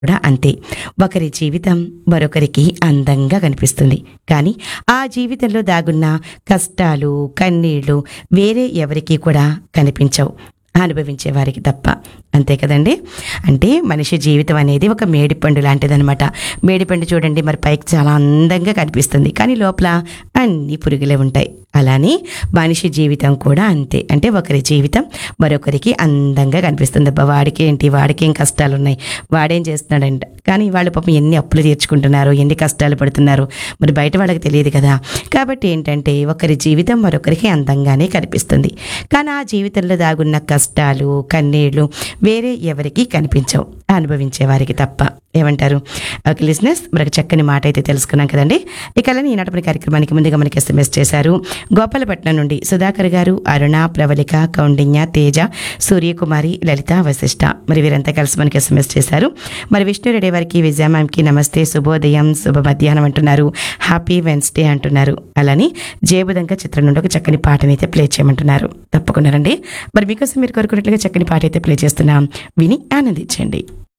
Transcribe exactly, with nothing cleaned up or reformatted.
కూడా అంతే. ఒకరి జీవితం మరొకరికి అందంగా కనిపిస్తుంది. కానీ ఆ జీవితంలో దాగున్న కష్టాలు, కన్నీళ్లు వేరే ఎవరికీ కూడా కనిపించవు, అనుభవించే వారికి తప్ప. అంతే కదండి. అంటే మనిషి జీవితం అనేది ఒక మేడిపండు లాంటిదనమాట. మేడిపండు చూడండి, మరి పైకి చాలా అందంగా కనిపిస్తుంది, కానీ లోపల అన్ని పురుగులే ఉంటాయి. అలానే మనిషి జీవితం కూడా అంతే. అంటే ఒకరి జీవితం మరొకరికి అందంగా కనిపిస్తుంది. అబ్బా వాడికి ఏంటి, వాడికి ఏం కష్టాలు ఉన్నాయి, వాడేం చేస్తున్నాడంట, కానీ వాళ్ళు పాపం ఎన్ని అప్పులు తీర్చుకుంటున్నారు, ఎన్ని కష్టాలు పడుతున్నారు, మరి బయట వాళ్ళకి తెలియదు కదా. కాబట్టి ఏంటంటే ఒకరి జీవితం మరొకరికి అందంగానే కనిపిస్తుంది, కానీ ఆ జీవితంలో దాగున్న కష్టాలు, కన్నీళ్లు వేరే ఎవరికి కనిపించవు, అనుభవించే వారికి తప్ప. ఏమంటారు? ఓకే లిజనర్స్, మరొక చక్కని మాట అయితే తెలుసుకున్నాం కదండి. ఇక అలానే ఈనాటి కార్యక్రమానికి ముందుగా మనకి ఎస్ఎంఎస్ చేశారు గోపాలపట్నం నుండి సుధాకర్ గారు, అరుణ, ప్రవళిక, కౌండిన్య, తేజ, సూర్యకుమారి, లలిత, వశిష్ట. మరి వీరంతా కలిసి మనకి ఎస్ఎంఎస్ చేశారు. మరి విష్ణురెడ్డి వారికి, విజయ మ్యామ్కి నమస్తే, శుభోదయం, శుభ మధ్యాహ్నం అంటున్నారు, హ్యాపీ వెన్స్డే అంటున్నారు. అలానే జయబుదంక చిత్రం నుండి ఒక చక్కని పాటని అయితే ప్లే చేయమంటున్నారు. తప్పకుండా రండి. మరి మీకోసం మీరు కోరుకున్నట్లుగా చక్కని పాట అయితే ప్లే చేస్తున్నాం, విని ఆనందించండి.